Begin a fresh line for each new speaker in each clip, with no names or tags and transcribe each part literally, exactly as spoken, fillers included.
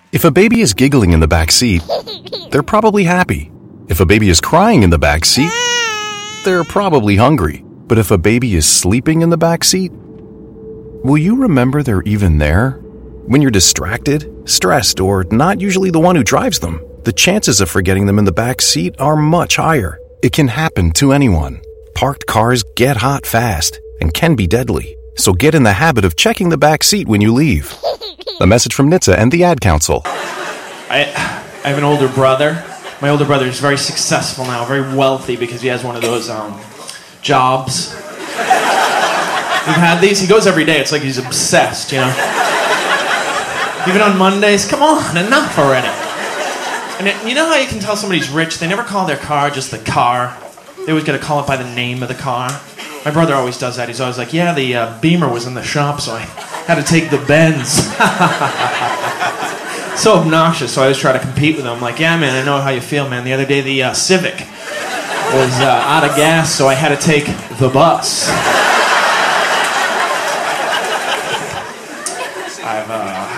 If a baby is giggling in the back seat, they're probably happy. If a baby is crying in the back seat, they're probably hungry. But if a baby is sleeping in the back seat, will you remember they're even there? When you're distracted, stressed, or not usually the one who drives them, the chances of forgetting them in the back seat are much higher. It can happen to anyone. Parked cars get hot fast and can be deadly. So get in the habit of checking the back seat when you leave. A message from N H T S A and the Ad Council.
I, I have an older brother. My older brother is very successful now, very wealthy because he has one of those um, jobs. We've had these. He goes every day. It's like he's obsessed, you know. Even on Mondays, come on, enough already. And it, you know how you can tell somebody's rich? They never call their car just the car. They always got to call it by the name of the car. My brother always does that. He's always like, yeah, the uh, Beamer was in the shop, so I had to take the Benz. So obnoxious, so I always try to compete with him. I'm like, yeah, man, I know how you feel, man. The other day, the uh, Civic was uh, out of gas, so I had to take the bus. I've, uh,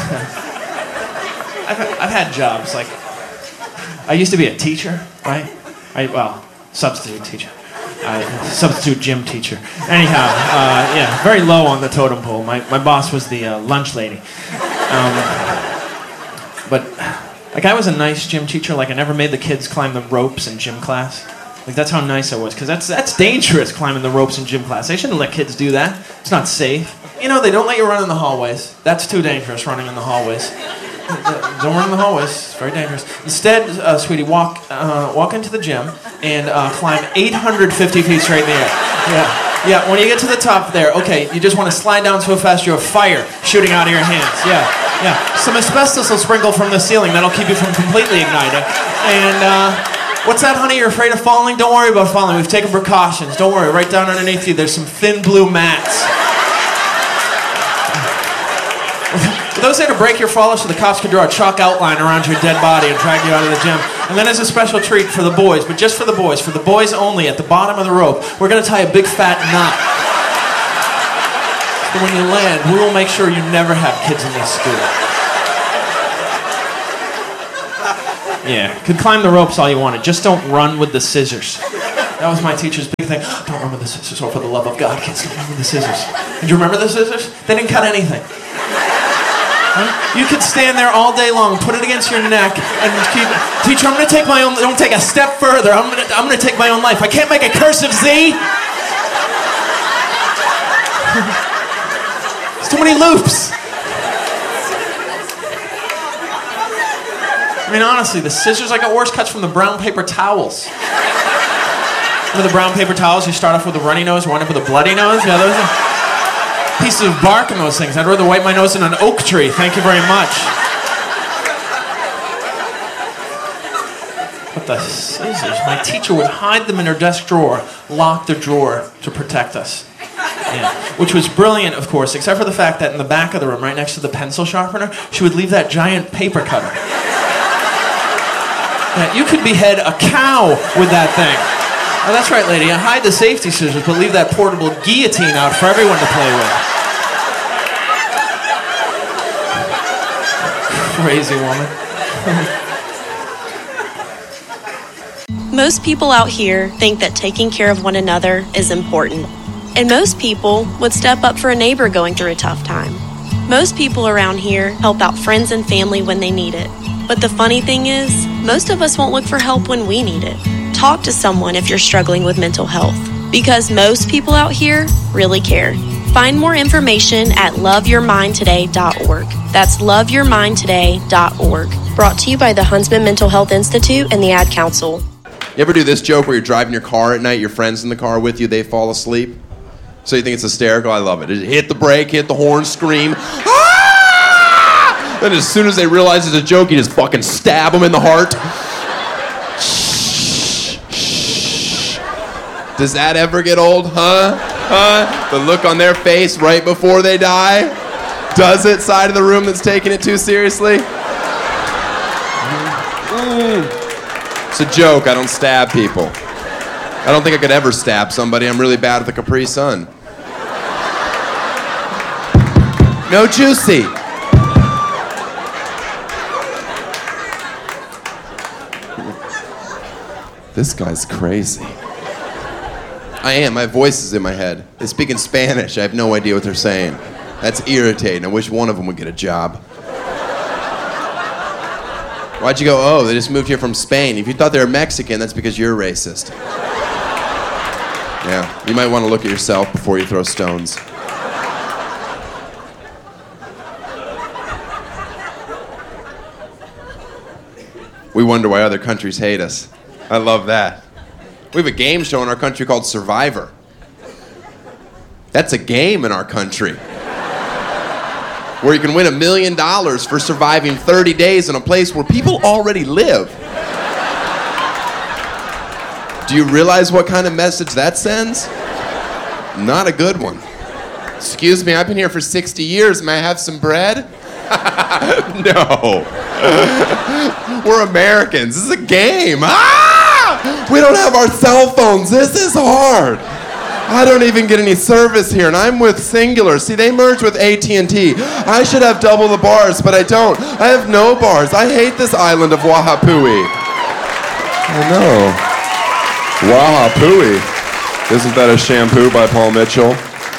I've, I've had jobs, like, I used to be a teacher, right? I, well, substitute teacher. I, substitute gym teacher. Anyhow, uh, yeah, very low on the totem pole. My my boss was the uh, lunch lady. Um, but, like, I was a nice gym teacher. Like, I never made the kids climb the ropes in gym class. Like, that's how nice I was. Because that's, that's dangerous, climbing the ropes in gym class. They shouldn't let kids do that. It's not safe. You know, they don't let you run in the hallways. That's too dangerous, running in the hallways. Don't run in the hallways. It's very dangerous. Instead, uh, sweetie, walk uh, walk into the gym and uh, climb eight hundred fifty feet straight in the air. Yeah, yeah. When you get to the top there, okay, you just want to slide down so fast you have fire shooting out of your hands. Yeah, yeah. Some asbestos will sprinkle from the ceiling. That'll keep you from completely igniting. And uh, what's that, honey? You're afraid of falling? Don't worry about falling. We've taken precautions. Don't worry. Right down underneath you, there's some thin blue mats. Those there to break your fall so the cops can draw a chalk outline around your dead body and drag you out of the gym. And then as a special treat for the boys, but just for the boys, for the boys only, at the bottom of the rope, we're going to tie a big fat knot. So when you land, we will make sure you never have kids in this school. Yeah, could climb the ropes all you wanted, just don't run with the scissors. That was my teacher's big thing. Don't run with the scissors, or for the love of God, kids, don't run with the scissors. And do you remember the scissors? They didn't cut anything. Huh? You could stand there all day long, put it against your neck, and keep. Teacher, I'm going to take my own. Don't take a step further. I'm going to. I'm going to take my own life. I can't make a cursive Z. There's too many loops. I mean, honestly, the scissors I got worse cuts from the brown paper towels. Remember the brown paper towels? You start off with a runny nose, wind up with a bloody nose. Yeah, those are pieces of bark in those things. I'd rather wipe my nose in an oak tree. Thank you very much. But the scissors, my teacher would hide them in her desk drawer, lock the drawer to protect us. Yeah. Which was brilliant, of course, except for the fact that in the back of the room, right next to the pencil sharpener, she would leave that giant paper cutter. Yeah, you could behead a cow with that thing. Oh, that's right, lady. I hide the safety scissors, but leave that portable guillotine out for everyone to play with. Crazy woman.
Most people out here think that taking care of one another is important. And most people would step up for a neighbor going through a tough time. Most people around here help out friends and family when they need it. But the funny thing is, most of us won't look for help when we need it. Talk to someone if you're struggling with mental health, because most people out here really care. Find more information at love your mind today dot org. That's love your mind today dot org. Brought to you by the Huntsman Mental Health Institute and the Ad Council.
You ever do this joke where you're driving your car at night, your friend's in the car with you, they fall asleep? So you think it's hysterical? I love it. Hit the brake, hit the horn, scream. Ah! Then as soon as they realize it's a joke, you just fucking stab them in the heart. Does that ever get old, huh? Huh? The look on their face right before they die? Does it? Side of the room that's taking it too seriously? Mm. It's a joke. I don't stab people. I don't think I could ever stab somebody. I'm really bad with the Capri Sun. No juicy. This guy's crazy. I am. My voice is in my head. They speak in Spanish. I have no idea what they're saying. That's irritating. I wish one of them would get a job. Why'd you go, oh, they just moved here from Spain? If you thought they were Mexican, that's because you're racist. Yeah, you might want to look at yourself before you throw stones. We wonder why other countries hate us. I love that. We have a game show in our country called Survivor. That's a game in our country. Where you can win a million dollars for surviving thirty days in a place where people already live. Do you realize what kind of message that sends? Not a good one. Excuse me, I've been here for sixty years. May I have some bread? No. We're Americans. This is a game. Ah! We don't have our cell phones. This is hard. I don't even get any service here, and I'm with Singular. See, they merged with A T and T. I should have double the bars, but I don't. I have no bars. I hate this island of Wahapui. I know. Wahapui. Isn't that a shampoo by Paul Mitchell?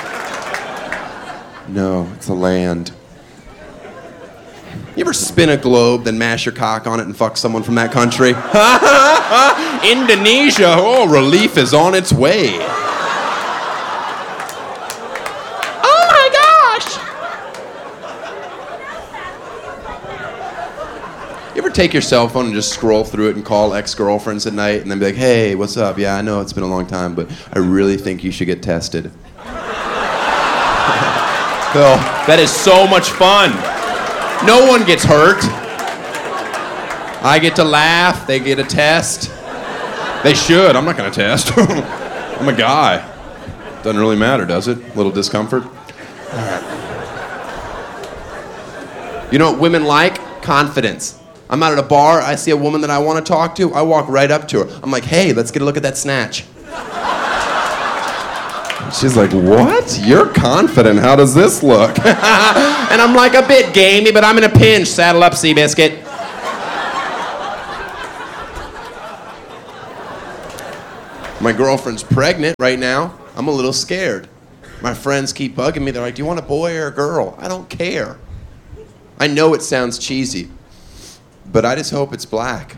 No, it's a land. You ever spin a globe, then mash your cock on it and fuck someone from that country? Indonesia, oh, relief is on its way. Oh my gosh! You ever take your cell phone and just scroll through it and call ex-girlfriends at night and then be like, hey, what's up? Yeah, I know it's been a long time, but I really think you should get tested. Oh, that is so much fun. No one gets hurt. I get to laugh. They get a test. They should. I'm not going to test. I'm a guy. Doesn't really matter, does it? A little discomfort. All right. You know what women like? Confidence. I'm out at a bar. I see a woman that I want to talk to. I walk right up to her. I'm like, hey, let's get a look at that snatch. She's like, what? You're confident. How does this look? And I'm like, a bit gamey, but I'm in a pinch. Saddle up, Seabiscuit. My girlfriend's pregnant right now. I'm a little scared. My friends keep bugging me. They're like, do you want a boy or a girl? I don't care. I know it sounds cheesy, but I just hope it's black.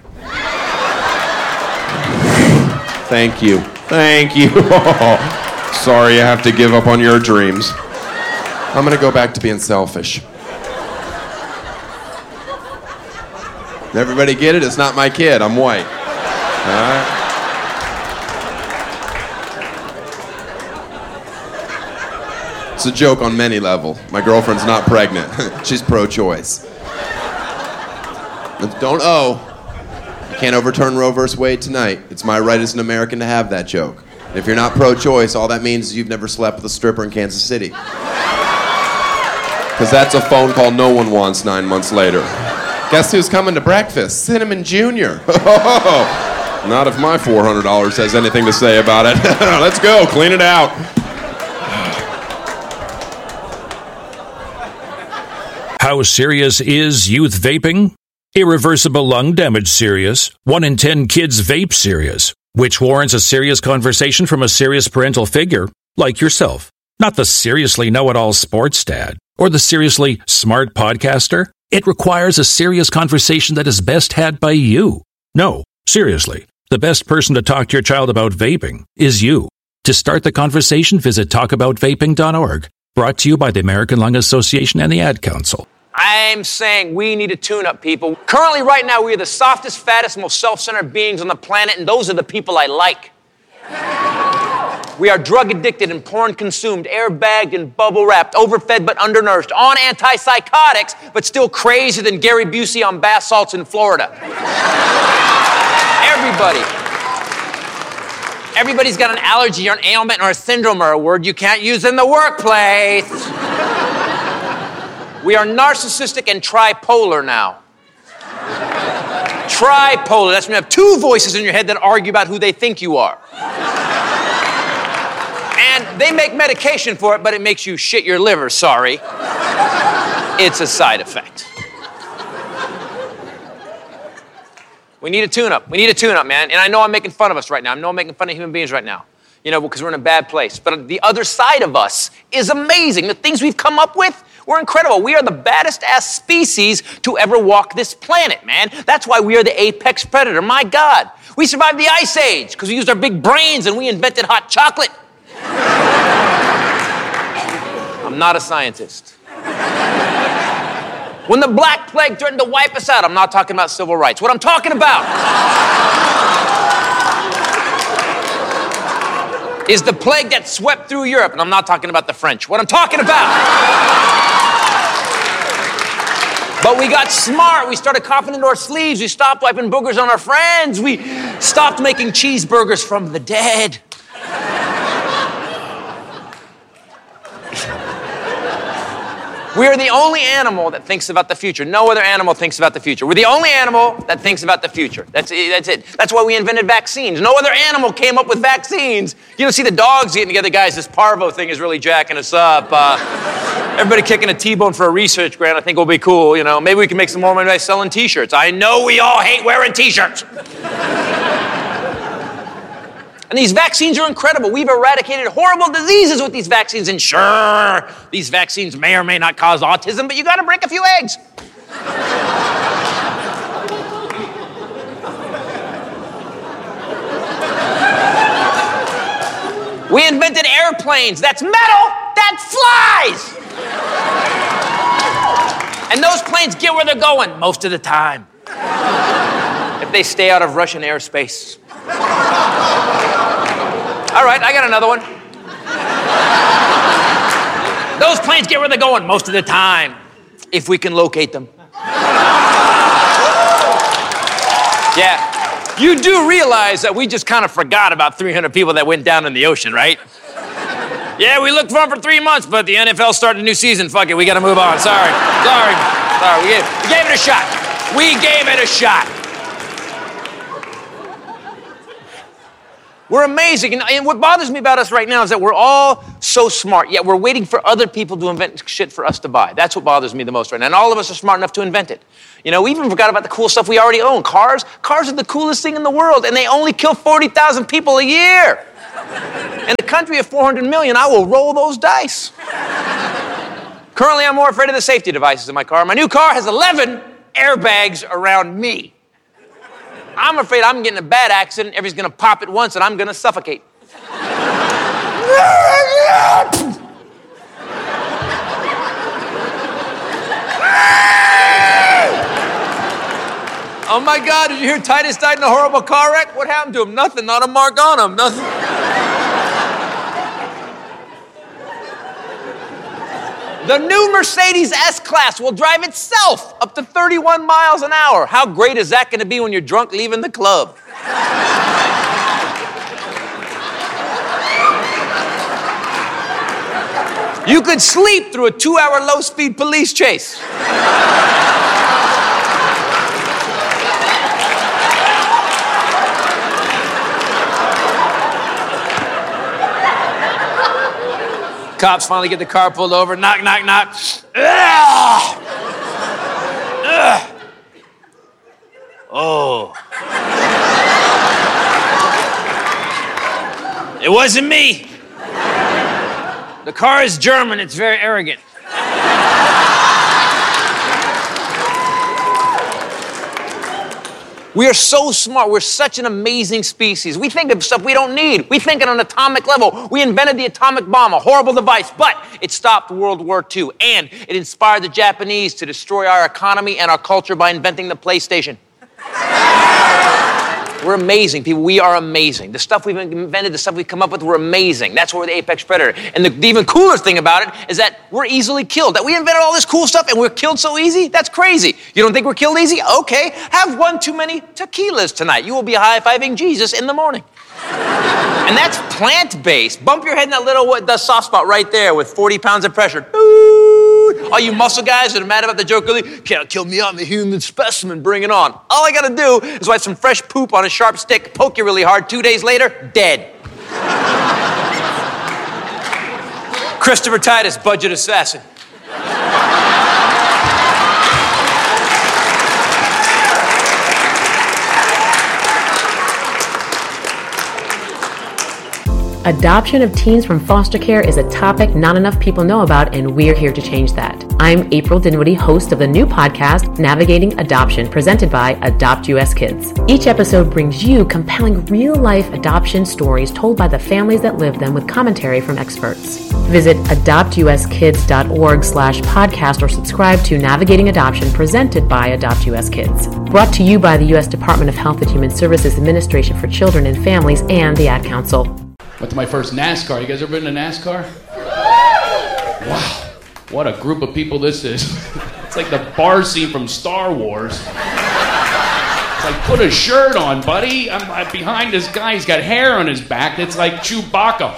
Thank you. Thank you. Sorry you have to give up on your dreams. I'm gonna go back to being selfish. Everybody get it? It's not my kid. I'm white. All right? It's a joke on many levels. My girlfriend's not pregnant. She's pro-choice. Don't owe. You can't overturn Roe versus Wade tonight. It's my right as an American to have that joke. If you're not pro-choice, all that means is you've never slept with a stripper in Kansas City. Because that's a phone call no one wants nine months later. Guess who's coming to breakfast? Cinnamon Junior Not if my four hundred dollars has anything to say about it. Let's go, clean it out.
How serious is youth vaping? Irreversible lung damage serious. One in ten kids vape serious. Which warrants a serious conversation from a serious parental figure, like yourself. Not the seriously know-it-all sports dad, or the seriously smart podcaster. It requires a serious conversation that is best had by you. No, seriously, the best person to talk to your child about vaping is you. To start the conversation, visit talk about vaping dot org. Brought to you by the American Lung Association and the Ad Council.
I'm saying we need a tune-up, people. Currently, right now, we are the softest, fattest, most self-centered beings on the planet, and those are the people I like. We are drug-addicted and porn-consumed, airbagged and bubble-wrapped, overfed but undernourished, on antipsychotics, but still crazier than Gary Busey on bath salts in Florida. Everybody. Everybody's got an allergy or an ailment or a syndrome or a word you can't use in the workplace. We are narcissistic and tripolar now. Tripolar, that's when you have two voices in your head that argue about who they think you are. And they make medication for it, but it makes you shit your liver, sorry. It's a side effect. We need a tune-up. We need a tune-up, man. And I know I'm making fun of us right now. I know I'm making fun of human beings right now. You know, because we're in a bad place. But the other side of us is amazing. The things we've come up with, we're incredible. We are the baddest ass species to ever walk this planet, man. That's why we are the apex predator. My God. We survived the Ice Age because we used our big brains and we invented hot chocolate. I'm not a scientist. When the Black Plague threatened to wipe us out, I'm not talking about civil rights. What I'm talking about is the plague that swept through Europe, and I'm not talking about the French. What I'm talking about. But we got smart. We started coughing into our sleeves. We stopped wiping boogers on our friends. We stopped making cheeseburgers from the dead. We are the only animal that thinks about the future. No other animal thinks about the future. We're the only animal that thinks about the future. That's it. That's it. That's why we invented vaccines. No other animal came up with vaccines. You don't see the dogs getting together, guys. This parvo thing is really jacking us up. Uh, everybody kicking a T-bone for a research grant I think will be cool. You know, maybe we can make some more money by selling T-shirts. I know we all hate wearing T-shirts. And these vaccines are incredible. We've eradicated horrible diseases with these vaccines. And sure, these vaccines may or may not cause autism, but you gotta break a few eggs. We invented airplanes. That's metal that flies. And those planes get where they're going most of the time. If they stay out of Russian airspace. All right, I got another one. Those planes get where they're going most of the time, if we can locate them. Yeah, you do realize that we just kind of forgot about three hundred people that went down in the ocean, right? Yeah, we looked for them for three months, but the N F L started a new season. Fuck it, we gotta move on. Sorry, sorry, sorry. We gave, we gave it a shot. We gave it a shot. We're amazing, and, and what bothers me about us right now is that we're all so smart, yet we're waiting for other people to invent shit for us to buy. That's what bothers me the most right now, and all of us are smart enough to invent it. You know, we even forgot about the cool stuff we already own. Cars, cars are the coolest thing in the world, and they only kill forty thousand people a year. In the country of four hundred million, I will roll those dice. Currently, I'm more afraid of the safety devices in my car. My new car has eleven airbags around me. I'm afraid I'm getting a bad accident, everybody's gonna pop at once, and I'm gonna suffocate. Oh my God, did you hear Titus died in a horrible car wreck? What happened to him? Nothing, not a mark on him, nothing. The new Mercedes S-Class will drive itself up to thirty-one miles an hour. How great is that gonna be when you're drunk leaving the club? You could sleep through a two-hour low-speed police chase. Cops finally get the car pulled over. Knock, knock, knock. Ugh. Ugh. Oh. It wasn't me. The car is German. It's very arrogant. We are so smart. We're such an amazing species. We think of stuff we don't need. We think at an atomic level. We invented the atomic bomb, a horrible device, but it stopped World War Two, and it inspired the Japanese to destroy our economy and our culture by inventing the PlayStation. We're amazing, people. We are amazing. The stuff we've invented, the stuff we've come up with, we're amazing. That's why we're the apex predator. And the, the even cooler thing about it is that we're easily killed. That we invented all this cool stuff and we're killed so easy? That's crazy. You don't think we're killed easy? Okay, have one too many tequilas tonight. You will be high-fiving Jesus in the morning. And that's plant-based. Bump your head in that little the soft spot right there with forty pounds of pressure. All you muscle guys that are mad about the joke, really, can't kill me, I'm a human specimen, bring it on. All I gotta do is wipe some fresh poop on a sharp stick, poke you really hard, two days later, dead. Christopher Titus, budget assassin.
Adoption of teens from foster care is a topic not enough people know about, and we're here to change that. I'm April Dinwiddie, host of the new podcast, Navigating Adoption, presented by Adopt U S Kids. Each episode brings you compelling real-life adoption stories told by the families that live them with commentary from experts. Visit adopt u s kids dot org slash podcast or subscribe to Navigating Adoption, presented by Adopt U S Kids. Brought to you by the U S Department of Health and Human Services Administration for Children and Families and the Ad Council.
Went to my first NASCAR. You guys ever been to NASCAR? Wow, what a group of people this is. It's like the bar scene from Star Wars. It's like, put a shirt on, buddy. I'm, I'm behind this guy. He's got hair on his back. It's like Chewbacca.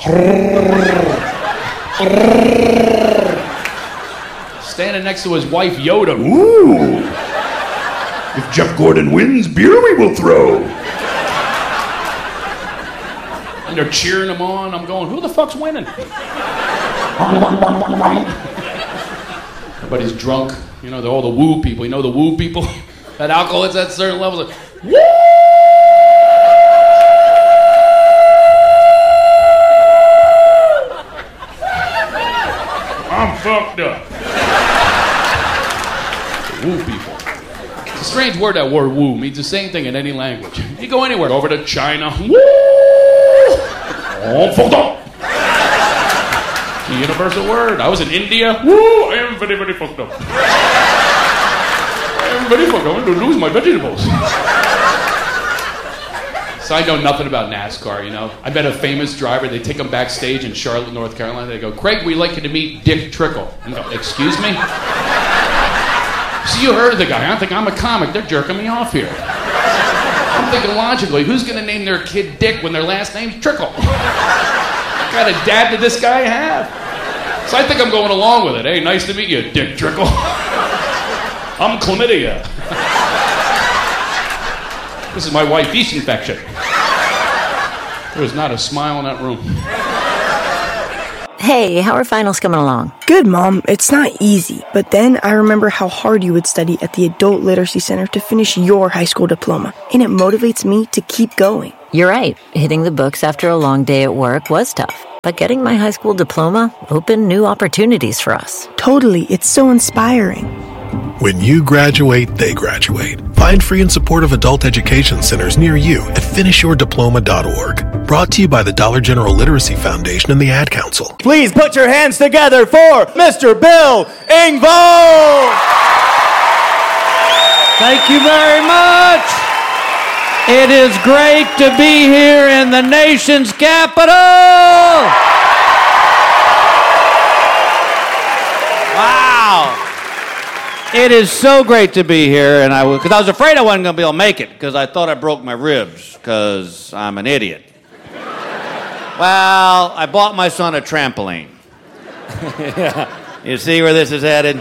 Standing next to his wife, Yoda.
Ooh. If Jeff Gordon wins, beer we will throw.
And they're cheering him on. I'm going, who the fuck's winning? Everybody's drunk. You know, they're all the woo people. You know the woo people? That alcohol hits at certain levels. Like, woo! I'm fucked up. The woo people. It's a strange word, that word woo. Means the same thing in any language. You go anywhere, over to China. Woo! Oh, fucked up. It's a universal word. I was in India. Woo! I am very, very fucked up. I am very fucked up. I'm going to lose my vegetables. So I know nothing about NASCAR, you know. I met a famous driver. They take him backstage in Charlotte, North Carolina. They go, Craig, we'd like you to meet Dick Trickle. And I go, excuse me? So you heard the guy. I think I'm a comic. They're jerking me off here. I'm thinking logically, who's going to name their kid Dick when their last name's Trickle? What kind of dad did this guy have? So I think I'm going along with it. Hey, nice to meet you, Dick Trickle. I'm chlamydia. This is my wife, yeast infection. There was not a smile in that room.
Hey, how are finals coming along?
Good, Mom. It's not easy. But then I remember how hard you would study at the Adult Literacy Center to finish your high school diploma. And it motivates me to keep going.
You're right. Hitting the books after a long day at work was tough. But getting my high school diploma opened new opportunities for us.
Totally. It's so inspiring.
When you graduate, they graduate. Find free and supportive adult education centers near you at finish your diploma dot org. Brought to you by the Dollar General Literacy Foundation and the Ad Council.
Please put your hands together for Mister Bill Engvall!
Thank you very much. It is great to be here in the nation's capital. Wow. It is so great to be here, and I because I was afraid I wasn't going to be able to make it because I thought I broke my ribs because I'm an idiot. Well, I bought my son a trampoline. You see where this is headed?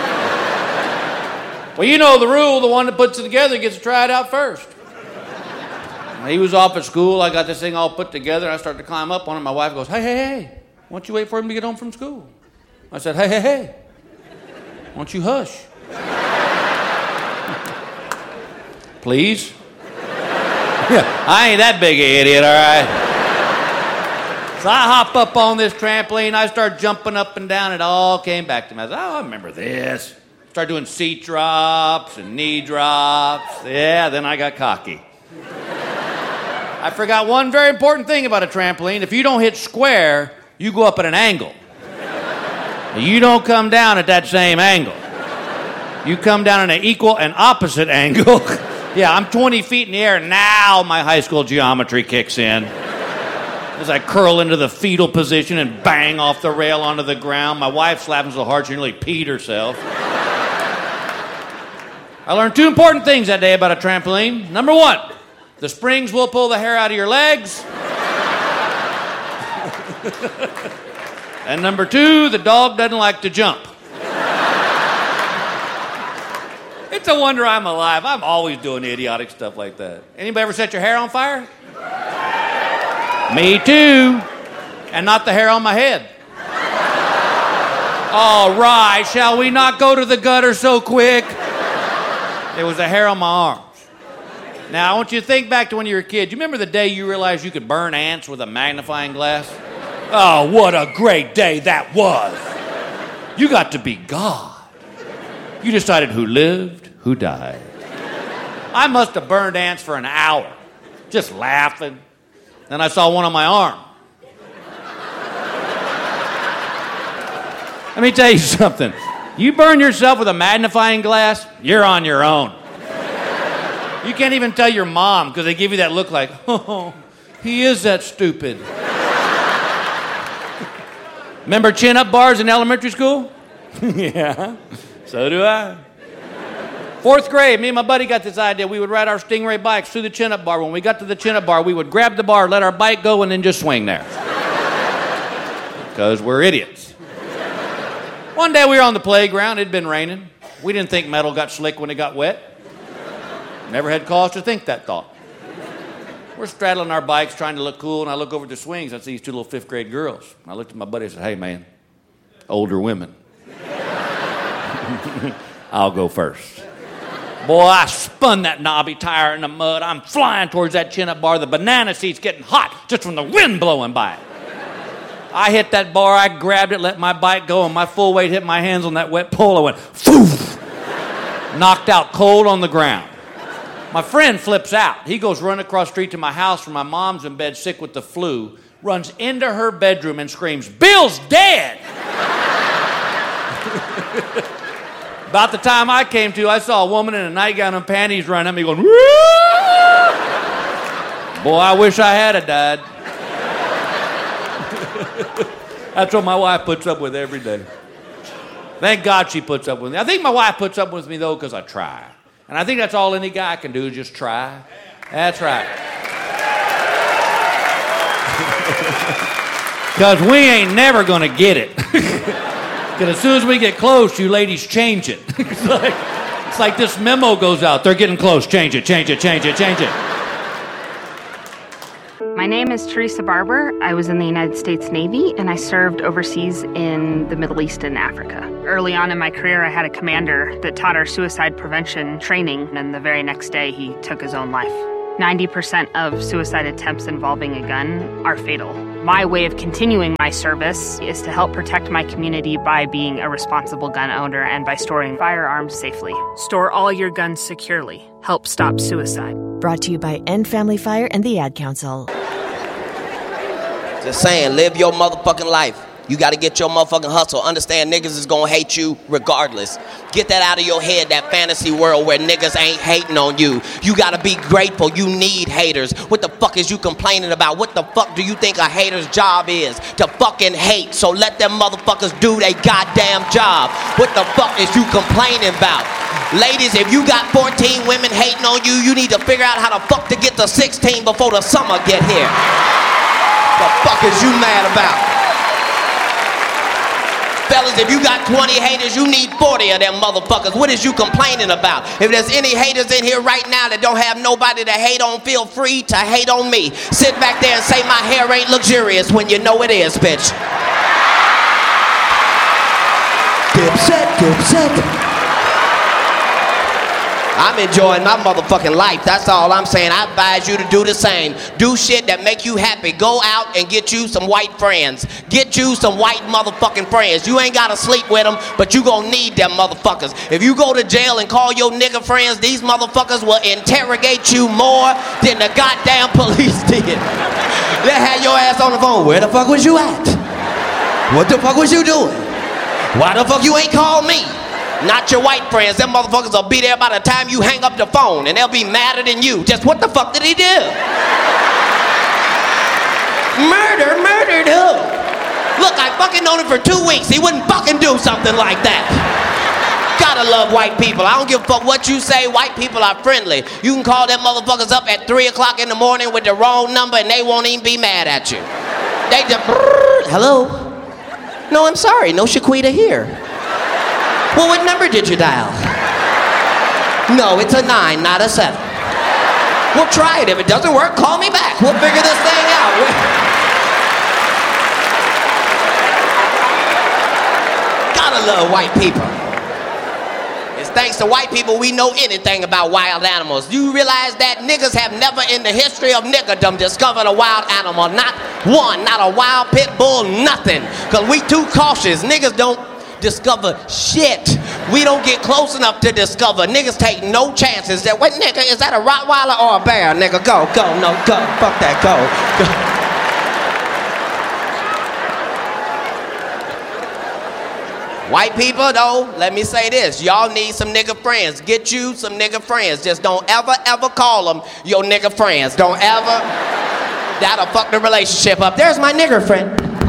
Well, you know the rule. The one that puts it together gets to try it out first. He was off at school. I got this thing all put together. I started to climb up on it. My wife goes, hey, hey, hey, why don't you wait for him to get home from school? I said, hey, hey, hey, why don't you hush? Please? Yeah, I ain't that big an idiot, all right? So I hop up on this trampoline. I start jumping up and down. It all came back to me. I said, oh, I remember this. Start doing seat drops and knee drops. Yeah, then I got cocky. I forgot one very important thing about a trampoline. If you don't hit square, you go up at an angle. You don't come down at that same angle. You come down at an equal and opposite angle. Yeah, I'm twenty feet in the air. Now my high school geometry kicks in. As I curl into the fetal position and bang off the rail onto the ground. My wife slapping so hard she nearly peed herself. I learned two important things that day about a trampoline. Number one, the springs will pull the hair out of your legs. And number two, the dog doesn't like to jump. It's a wonder I'm alive. I'm always doing idiotic stuff like that. Anybody ever set your hair on fire? Me too. And not the hair on my head. All right, shall we not go to the gutter so quick? It was the hair on my arms. Now, I want you to think back to when you were a kid. Do you remember the day you realized you could burn ants with a magnifying glass? Oh, what a great day that was. You got to be God. You decided who lived, who died. I must have burned ants for an hour, just laughing. Then I saw one on my arm. Let me tell you something. You burn yourself with a magnifying glass, you're on your own. You can't even tell your mom because they give you that look like, oh, he is that stupid. Remember chin-up bars in elementary school? Yeah, so do I. Fourth grade, me and my buddy got this idea. We would ride our Stingray bikes through the chin-up bar. When we got to the chin-up bar, we would grab the bar, let our bike go, and then just swing there. Because we're idiots. One day we were on the playground. It had been raining. We didn't think metal got slick when it got wet. Never had cause to think that thought. We're straddling our bikes trying to look cool, and I look over at the swings. I see these two little fifth grade girls. And I looked at my buddy and said, hey, man, older women. I'll go first. Boy, I spun that knobby tire in the mud. I'm flying towards that chin-up bar. The banana seat's getting hot just from the wind blowing by it. I hit that bar, I grabbed it, let my bike go, and my full weight hit my hands on that wet pole. I went, poof! Knocked out cold on the ground. My friend flips out. He goes running across the street to my house where my mom's in bed sick with the flu, runs into her bedroom and screams, Bill's dead! About the time I came to, I saw a woman in a nightgown and panties running at me going, woo! Boy, I wish I had a died. That's what my wife puts up with every day. Thank God she puts up with me. I think my wife puts up with me, though, because I try. And I think that's all any guy can do is just try. That's right. Because we ain't never going to get it. Because as soon as we get close, you ladies change it. It's like, it's like this memo goes out. They're getting close. Change it, change it, change it, change it.
My name is Teresa Barber. I was in the United States Navy, and I served overseas in the Middle East and Africa. Early on in my career, I had a commander that taught our suicide prevention training, and the very next day, he took his own life. ninety percent of suicide attempts involving a gun are fatal. My way of continuing my service is to help protect my community by being a responsible gun owner and by storing firearms safely. Store all your guns securely. Help stop suicide.
Brought to you by End Family Fire and the Ad Council.
Just saying, live your motherfucking life. You got to get your motherfucking hustle. Understand niggas is going to hate you regardless. Get that out of your head, that fantasy world where niggas ain't hating on you. You got to be grateful. You need haters. What the fuck is you complaining about? What the fuck do you think a hater's job is? To fucking hate. So let them motherfuckers do their goddamn job. What the fuck is you complaining about? Ladies, if you got fourteen women hating on you, you need to figure out how the fuck to get to sixteen before the summer get here. The fuck is you mad about? Fellas, if you got twenty haters, you need forty of them motherfuckers. What is you complaining about? If there's any haters in here right now that don't have nobody to hate on, feel free to hate on me. Sit back there and say my hair ain't luxurious when you know it is, bitch. Dipset, dipset. I'm enjoying my motherfucking life. That's all I'm saying. I advise you to do the same. Do shit that make you happy. Go out and get you some white friends. Get you some white motherfucking friends. You ain't gotta sleep with them, but you gonna need them motherfuckers. If you go to jail and call your nigga friends, these motherfuckers will interrogate you more than the goddamn police did. They had your ass on the phone. Where the fuck was you at? What the fuck was you doing? Why the fuck you ain't called me? Not your white friends. Them motherfuckers will be there by the time you hang up the phone, and they'll be madder than you. Just what the fuck did he do? Murder? Murdered who? Look, I fucking known him for two weeks. He wouldn't fucking do something like that. Gotta love white people. I don't give a fuck what you say. White people are friendly. You can call them motherfuckers up at three o'clock in the morning with the wrong number, and they won't even be mad at you. They just, hello? No, I'm sorry. No Shaquita here. Well, what number did you dial? No, it's a nine, not a seven. We'll try it. If it doesn't work, call me back. We'll figure this thing out. Gotta love white people. It's thanks to white people, we know anything about wild animals. Do you realize that niggas have never in the history of niggerdom discovered a wild animal? Not one, not a wild pit bull, nothing. Because we too cautious. Niggas don't discover shit. We don't get close enough to discover. Niggas take no chances. That, what nigga, is that a Rottweiler or a bear? Nigga, go, go, no, go, fuck that, go, go. White people, though, let me say this. Y'all need some nigga friends. Get you some nigga friends. Just don't ever, ever call them your nigga friends. Don't ever. That'll fuck the relationship up. There's my nigger friend.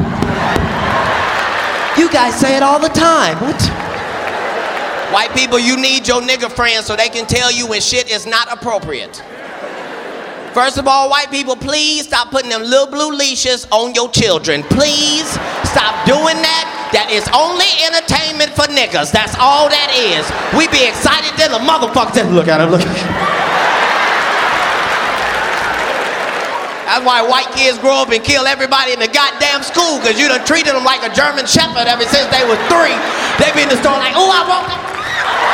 You guys say it all the time. What? White people, you need your nigga friends so they can tell you when shit is not appropriate. First of all, white people, please stop putting them little blue leashes on your children. Please stop doing that. That is only entertainment for niggas. That's all that is. We be excited then the motherfuckers. Look at him, look at him. That's why white kids grow up and kill everybody in the goddamn school, because you done treated them like a German shepherd ever since they was three. They be in the store like, oh, I broke that.